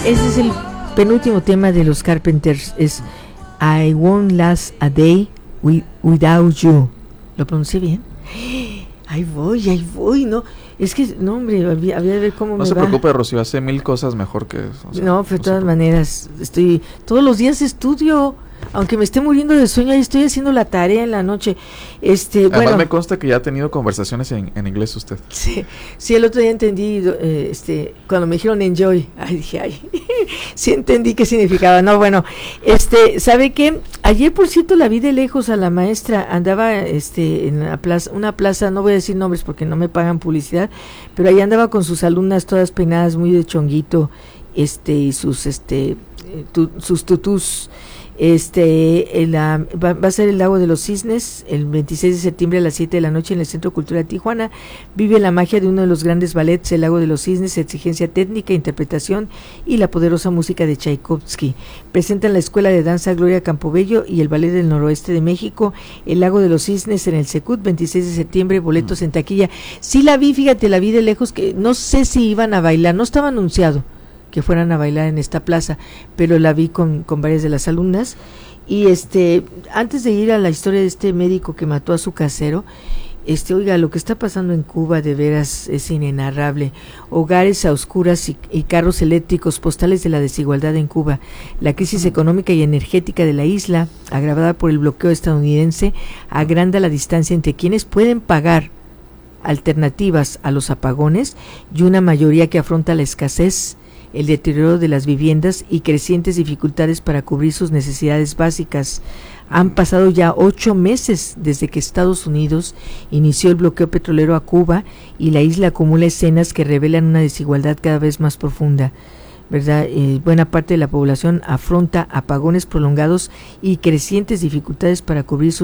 Ese es el penúltimo tema de los Carpenters, es I Won't Last a Day Without You. ¿Lo pronuncié bien? Ahí voy, ¿no? Es que, no, hombre, había de ver cómo me va. No se preocupe, Rocío, hace 1000 cosas mejor que eso. O sea, no, pero de todas maneras, todos los días estudio, aunque me esté muriendo de sueño, ahí estoy haciendo la tarea en la noche. Además, bueno, me consta que ya ha tenido conversaciones en inglés usted. Sí, el otro día entendí, cuando me dijeron enjoy, dije, sí entendí qué significaba. No, bueno, ¿sabe qué? Ayer, por cierto, la vi de lejos a la maestra, andaba en una plaza, no voy a decir nombres porque no me pagan publicidad, pero ahí andaba con sus alumnas todas peinadas, muy de chonguito, y sus tutús. Va a ser el Lago de los Cisnes el 26 de septiembre a las 7 de la noche en el Centro Cultural de Tijuana. Vive la magia de uno de los grandes ballets, el Lago de los Cisnes, exigencia técnica, interpretación y la poderosa música de Tchaikovsky. Presentan la Escuela de Danza Gloria Campobello y el Ballet del Noroeste de México, el Lago de los Cisnes en el Secut, 26 de septiembre, boletos en taquilla. Sí la vi, fíjate, la vi de lejos, que no sé si iban a bailar, no estaba anunciado que fueran a bailar en esta plaza, pero la vi con varias de las alumnas. Y antes de ir a la historia de este médico que mató a su casero, oiga, lo que está pasando en Cuba de veras es inenarrable. Hogares a oscuras y carros eléctricos, postales de la desigualdad en Cuba. La crisis económica y energética de la isla, agravada por el bloqueo estadounidense, agranda la distancia entre quienes pueden pagar alternativas a los apagones y una mayoría que afronta la escasez, el deterioro de las viviendas y crecientes dificultades para cubrir sus necesidades básicas. Han pasado ya 8 meses desde que Estados Unidos inició el bloqueo petrolero a Cuba y la isla acumula escenas que revelan una desigualdad cada vez más profunda, ¿verdad? Buena parte de la población afronta apagones prolongados y crecientes dificultades para cubrir sus